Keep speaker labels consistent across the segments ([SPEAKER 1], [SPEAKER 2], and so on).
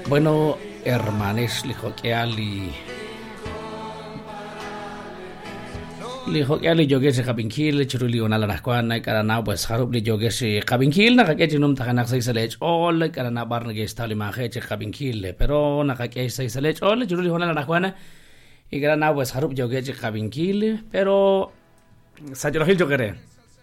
[SPEAKER 1] Bueno, hermanes, lijoqueali jogue si kabinkil, churuli una la nasquana, carana, pues harupli jogue si kabinkil, nakakechi num takanak sa isalech, all, carana barna que está limaje, kabinkil, pero nakakechi sa isalech, all, churuli una la nasquana, y carana, pues harup jogue si kabinkil, pero sa jorgil joguere.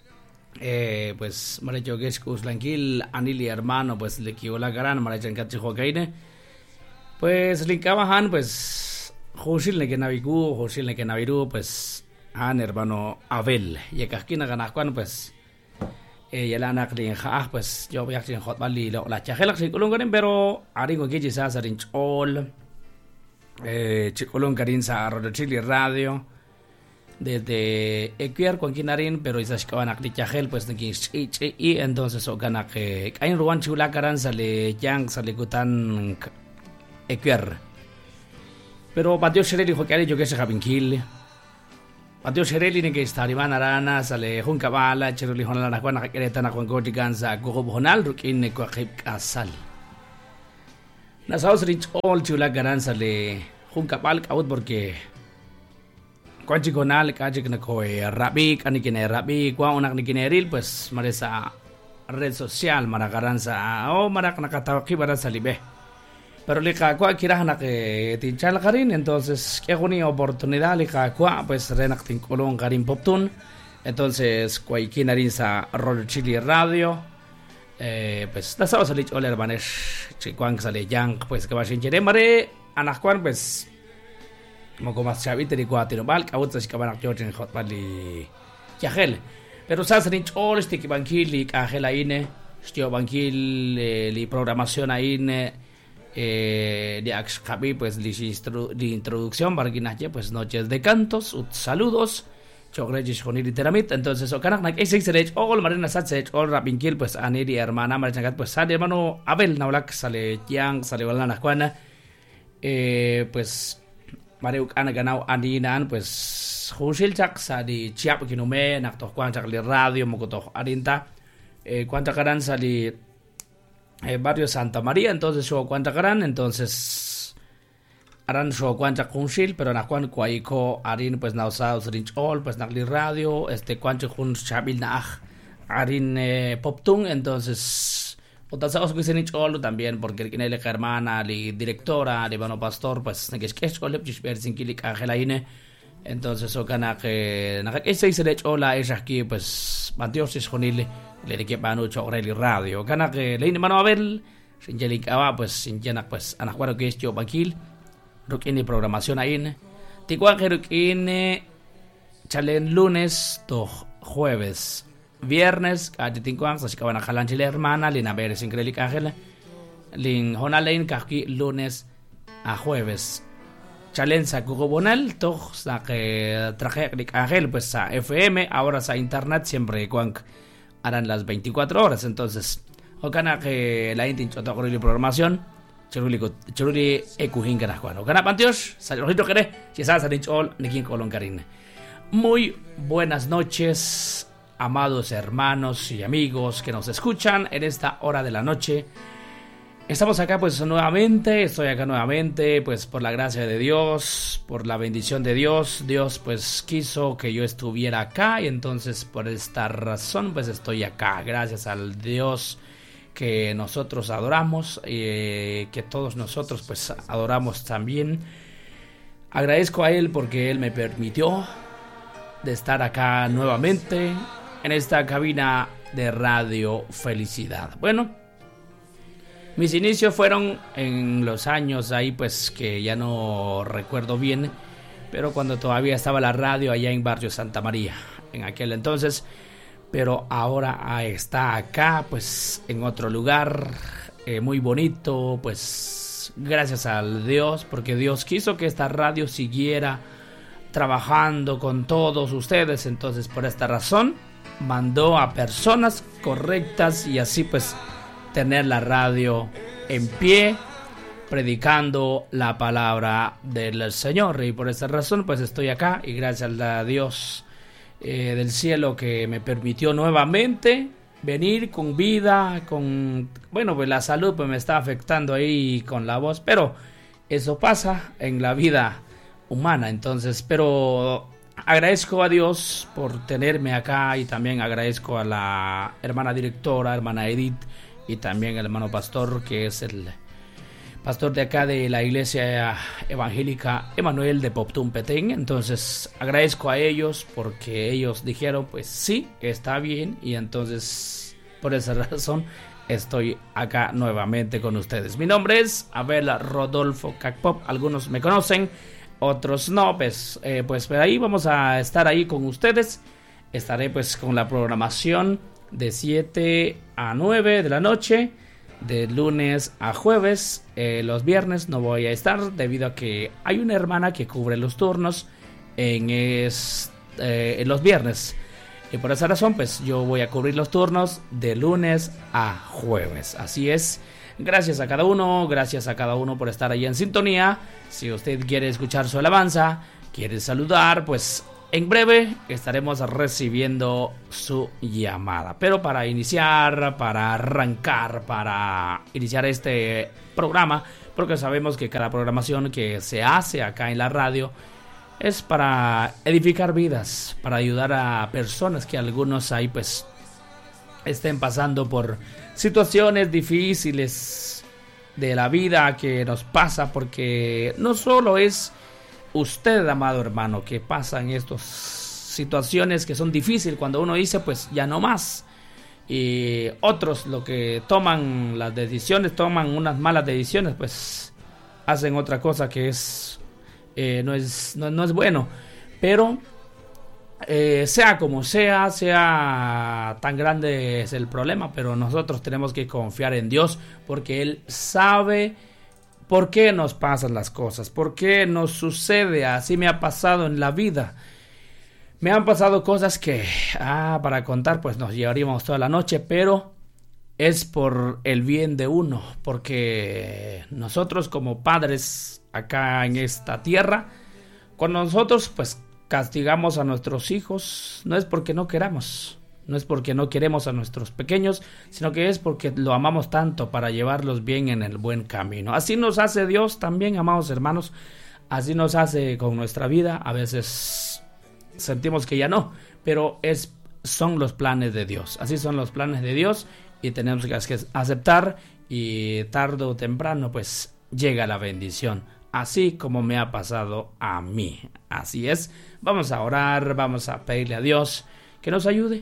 [SPEAKER 1] Pues mare jogue si kuslankil, anili hermano, pues le kiola garan, mare chankachi jogaine, pues linkabahan, pues, Josil ne que navigu, Josil ne que naviru, pues, hermano Abel, y que aquí naganakwan, pues, ya la naklin ja, pues, yo voy a hacer hot bali, la chajela que colongarin, pero, aringo que ya se rinch all, chicolongarin sa Rodochili Radio, desde Equiar con Kinarin, pero esas que van a chajel, pues, y entonces, o gana que, hay un ruan chula caran, sale yang, sale gutan, Equiar. Pero Patio Shereli dijo que yo que se Javinkil. Patio Shereli ni que está Iván Arana, sale Jun Cabala, Cheroli Honal, la Juana Queretana, Juan Gotiganza, Gogo Honal, Rukin, Necoajip Casal. Nasaos Rich All Chula Garan sale Jun Cabal, Caut porque Quanchi Conal, Kajik Nakoe, Rabi, Kanikine Rabi, Guaunak Nikineril, pues Maresa red social, Maragaranza, o Marak Nakataki Barasalibe. Pero lika kwa kirahanak tinchal karin, entonces que una oportunidad lika kwa pues renak tinkolong karin poptun, entonces kwa ikinarin sa Rodochili Radio, pues nasao salich oler banesh chikwang sale yang pues que va sin mare anak kwan pues como más chavite di kwa tinobal kautas que van a jojen hot bali yahel, pero sa salich ol sti kibankil li kahela ine stio bankil li programación aine de Axcabi, pues de introducción, Barguinache, pues noches de cantos, saludos, Chogrejis con Teramit, entonces Okanak, ese serech, all Marina Satsech, all Rapinkil, pues Aniri, hermana Marchangat, pues sale hermano Abel Naulak, sale Yang, sale Valana Juana, pues Mariuk Anaganau Andinan, pues Husil Chak, sali Chiap Kinume, Nakto Juan Chakli Radio, Mokoto Arinta, Quantacaran sali barrio Santa María, entonces yo cuenta gran, entonces harán yo cuenta kunshil, pero na cuan cuaico harin pues nausados rinch all, pues nagli radio, cuancho kun chabil na harin poptung, entonces otasaos que se rinch all también, porque el hermana, li directora, li vano pastor, pues negesh kesh kolep jishber sin kilik angelaine, entonces o gana que na que se rinch all es aquí pues mantiosis jonile le que panucho Aureli Radio gana que le mano Abel sin jelik pues sin llena pues anacuaro que es yo bakil rukini programación ahí tigua que rukini chalen lunes to jueves viernes ati tinkuang sa sikawan akalan chile hermana lina ver sin krelik ángel lin honalein kaki lunes a jueves chalen sa gugobonal to sa que traje ángel pues sa FM ahora sa internet siempre cuang harán las 24 horas, entonces Okana que la intin chota corrili programación Churuli ekuhin kana Juan Okana Pantios saludito quere si sabes a all nikin kolon karin. Muy buenas noches, amados hermanos y amigos que nos escuchan en esta hora de la noche. Estamos acá pues nuevamente, estoy acá nuevamente pues por la gracia de Dios, por la bendición de Dios. Dios pues quiso que yo estuviera acá y entonces por esta razón pues estoy acá. Gracias al Dios que nosotros adoramos y que todos nosotros pues adoramos también. Agradezco a Él porque Él me permitió de estar acá nuevamente en esta cabina de Radio Felicidad. Bueno, mis inicios fueron en los años ahí pues que ya no recuerdo bien, pero cuando todavía estaba la radio allá en barrio Santa María, en aquel entonces, pero ahora está acá pues en otro lugar muy bonito, pues gracias al Dios, porque Dios quiso que esta radio siguiera trabajando con todos ustedes, entonces por esta razón mandó a personas correctas y así pues tener la radio en pie predicando la palabra del Señor y por esa razón pues estoy acá y gracias a Dios del cielo que me permitió nuevamente venir con vida, bueno, pues la salud pues me está afectando ahí con la voz, pero eso pasa en la vida humana. Entonces, pero agradezco a Dios por tenerme acá y también agradezco a la hermana directora, hermana Edith, y también al hermano pastor, que es el pastor de acá de la iglesia evangélica Emanuel de Poptún Petén. Entonces agradezco a ellos porque ellos dijeron pues sí, está bien, y entonces por esa razón estoy acá nuevamente con ustedes. Mi nombre es Abel Rodolfo Cacpop, algunos me conocen, otros no, pues por ahí vamos a estar ahí con ustedes. Estaré pues con la programación de 7 a 9 de la noche, de lunes a jueves. Los viernes no voy a estar debido a que hay una hermana que cubre los turnos en los viernes, y por esa razón pues yo voy a cubrir los turnos de lunes a jueves. Así es. Gracias a cada uno por estar ahí en sintonía. Si usted quiere escuchar su alabanza, quiere saludar, pues en breve estaremos recibiendo su llamada. Pero para iniciar, para arrancar, para iniciar este programa, porque sabemos que cada programación que se hace acá en la radio es para edificar vidas, para ayudar a personas que algunos ahí pues estén pasando por situaciones difíciles de la vida que nos pasa, porque no solo es usted, amado hermano, que pasa en estas situaciones que son difíciles, cuando uno dice pues ya no más, y otros lo que toman las decisiones, toman unas malas decisiones, pues hacen otra cosa que es no es bueno. Pero sea como sea tan grande es el problema, pero nosotros tenemos que confiar en Dios, porque Él sabe por qué nos pasan las cosas, por qué nos sucede. Así me ha pasado en la vida. Me han pasado cosas que para contar pues nos llevaríamos toda la noche, pero es por el bien de uno, porque nosotros como padres acá en esta tierra, cuando nosotros pues castigamos a nuestros hijos, no es porque no queramos, no es porque no queremos a nuestros pequeños, sino que es porque lo amamos tanto para llevarlos bien en el buen camino. Así nos hace Dios también, amados hermanos, así nos hace con nuestra vida. A veces sentimos que ya no, pero son los planes de Dios, así son los planes de Dios, y tenemos que aceptar, y tarde o temprano pues llega la bendición, así como me ha pasado a mí. Así es. Vamos a orar, vamos a pedirle a Dios que nos ayude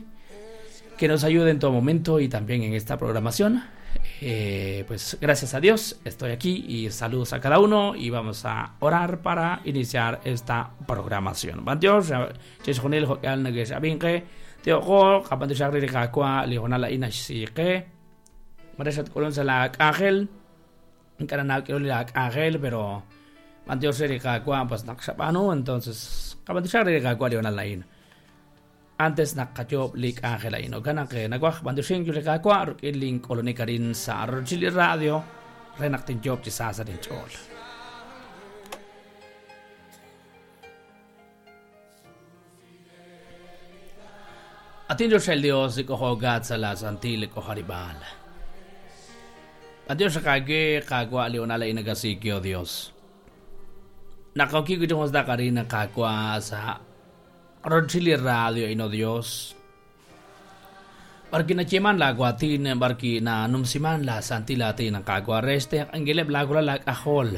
[SPEAKER 1] en todo momento, y también en esta programación. Pues gracias a Dios estoy aquí, y saludos a cada uno, y vamos a orar para iniciar esta programación. Dios, pero Mantios seri kakwa pas nakshapano, entonces kabantishar ri kakwa leon alain. Antes nakajob lik angelain o kana ke nagwah bantusing jule kakwa link olonikarin sa Chili Radio renaktin job ti sa din chol. Atin Dios el Dios ko hogat sa las antil ko haribal. Adios sa kage kakwa leon alain nagasikyo Dios. Nakakikitong da ka rin nakakwa sa Chili Radio, ino Dios. Barki na chiman lagwatin, barki na numsiman la santilati ng kagwa reste, ang gileb lagula lag ahol.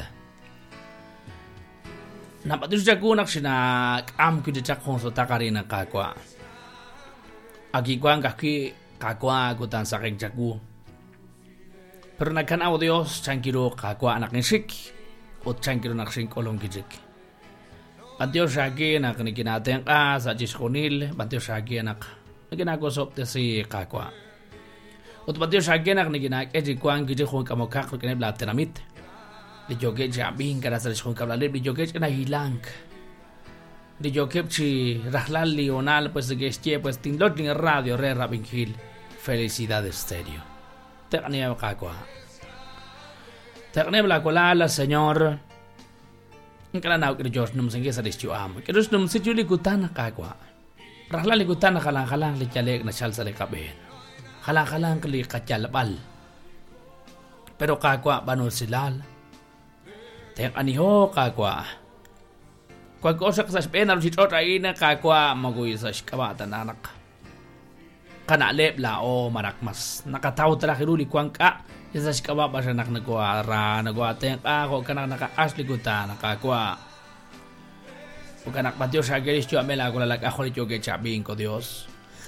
[SPEAKER 1] Napatus jagunak sina am kiditsak kong sa takarin ng kagwa. Agigwang kaki kagwa gutan sa keng jagu. Pero nagkanaw Dios, chankiro kagwa anak nisik. O chankiro naksing kolong gijik. Bantyo syagi na kinikinateng sa jiskonil, bantyo syagi na naginagosop te si kakwa. O bantyo syagi na kinikinak ejikuan gijik kung kamukak kung kinibla tinamit. Di joget jabing kada sa kung kablalib, di joget na hilang. Di joget si Rahlal Lional, pues de gestie, pues tindot ng radio, re Rabin Hill, Felicidades Stereo. Te kaniyam kakwa. Takne bla kolala Señor. Kala na ko Dios num singge sa disyo am. Kiros num si Juli kutana kakwa. Rahla li kutana kalang li chale na sal sa kaben. Kalang kali katyalabal. Pero kakwa bano silal. Teng aniho kakwa. Kwa kosak sa spenar si chota ina kakwa maguy sa shkamatan anak. Kanalep la o marakmas. Nakataw tala kiruli kwang ka. Isa shkaba ba siya nagwa teng ako kanak naka-asli kuta nakakwa. Kanak pa Diyos sa galis tiyo amela ko lalag ako nito kay chabing ko Diyos.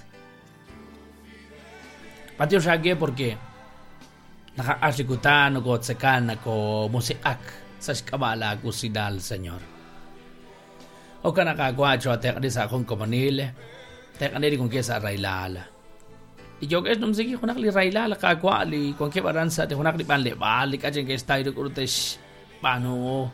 [SPEAKER 1] Pa Diyos sa porque naka-asli kuta nagot sekan ako musiak sa shkamala ko sidal Senyor. O ka nakagwacho at teka di sa akong komanil. Teka di kung kesa railala. Ijog es nung sige kunak li railala kagwa li kung kibaran sa te kunak li panli balik aja kaya tayo kurutes paano.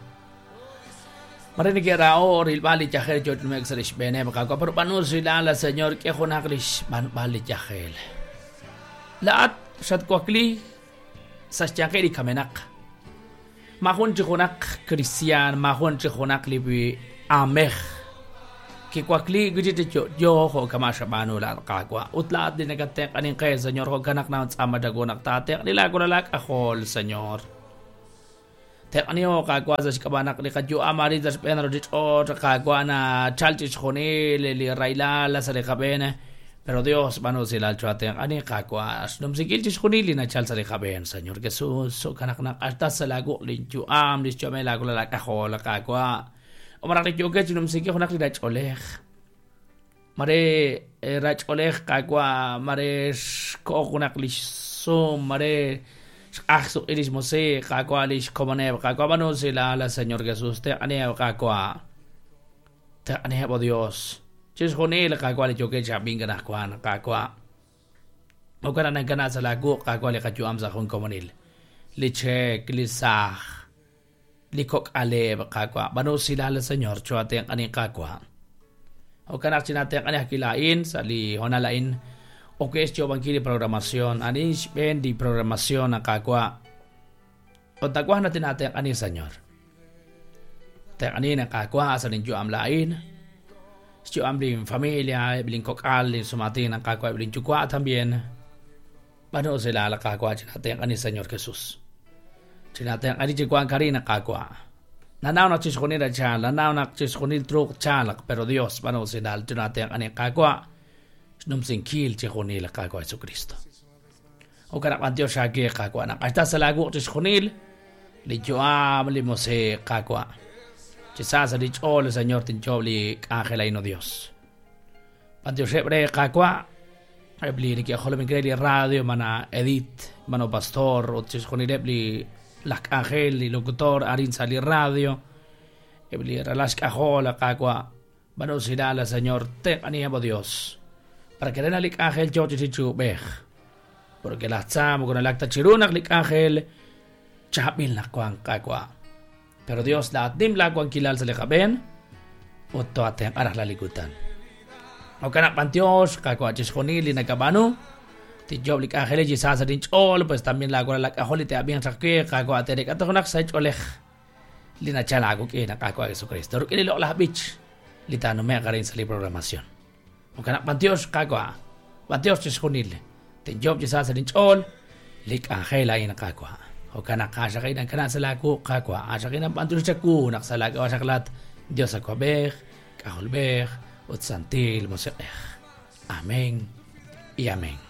[SPEAKER 1] Marinig kaya o ril balik yakel jod lumek sa lisbene makagwa pero paano silala senyor kaya kunak li balik yakel. Laat sat kwakli sa siyake di kamenak. Mahon kunak Kristiyan mahon kunak libi Ameh. Kikwakli gudit yo ko kamasya bano la kakwa. Utlaat din nagatek aning kay senyor ko kanak na sama dago nagtatek nila ko lalak akol senyor. Tek aniyo kakwa sa sikabanak ni kadyo amari sa penro dit o kakwa na chalchich koni li raila la sa rekabene. Pero Dios bano sila chate ani kakwa num sigil chich koni li na chal sa rekaben senyor Jesus so kanak na alta sa lago linju am dis chome lago lalak akol kakwa. O marakit yoga junum sige ko nakli oleh. Mare rach oleh kagwa mare ko nakli so mare akso ilis mose kagwa lis komane kagwa bano sila la Señor Jesús te ane kagwa te ane po Dios. Chis honel kagwa li yoga chabing na kwan kagwa. O kana nagana sa lago kagwa li kajuam sa kung komanil. Lichek lisah. Likok aleb kakwa bano sila la senyor chuate ang ani kakwa o kanak sinate ang ani hakilain sa li honalain o kwestiyo bangkili programasyon ani spend di programasyon ng kakwa o tagwa natin natin ang ani senyor te ani na kakwa sa ninyo amlain siyo amling familia biling kokal sumati ng kakwa biling chukwa tambien bano sila la kakwa sinate ang ani senyor Jesus. Sinatang adi jiguan karina kakwa. Nanaw na chiskonil at siya, nanaw na chiskonil truk chalak, pero Dios, pano sinal, sinatang ani kakwa, sinumsing kil chiskonil kakwa Yesu Cristo. O kanak man Dios siya kakwa, nakasta sa lago chiskonil, lidyo limo se kakwa. Chisasa lidyo le Señor tincho li angelay no Dios. Pan Dios siempre kakwa, ebli ni kaya kolo mingreli radio, mana edit, mano pastor, o chiskonil ebli, Lak Angel, li locutor, arin sa li radio, ebli relash kahola kakwa, bano sila la Señor, te aniya mo Dios, para que rin alik Angel, chochi si chubeh, porque la tsamo ko nalagta chirunak lik Angel, chapil na kwang kakwa, pero Dios lahat dim lagwang kilal sa likaben, o to ateng anak laligutan. O kanak pantios, kakwa chiskonili nagkabano, ti job lik Angel jisasa din chol pues también la gola la holi te abian sakwe kago atere kato nak sa choleh lina chala ko ke nakako Jesucristo ro kinilo la beach litano me karin sa programación o kana pantios kago pantios chiskonil ti job jisasa din chol lik Angel ay nakako o kana kasha kay kana sa lago kago asa kay pantios chaku nak sa lago saklat Dios akobeh kaholbeh ot santil moseh amen y amén.